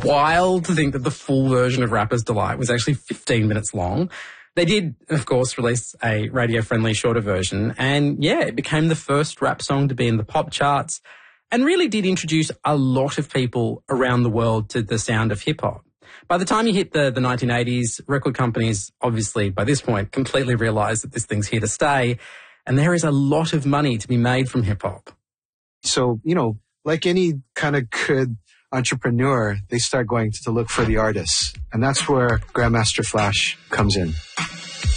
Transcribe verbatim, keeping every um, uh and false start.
wild to think that the full version of Rapper's Delight was actually fifteen minutes long. They did, of course, release a radio-friendly shorter version, and yeah, it became the first rap song to be in the pop charts and really did introduce a lot of people around the world to the sound of hip-hop. By the time you hit the, the nineteen eighties, record companies obviously, by this point, completely realised that this thing's here to stay, and there is a lot of money to be made from hip-hop. So, you know, like any kind of good entrepreneur, they start going to look for the artists. And that's where Grandmaster Flash comes in.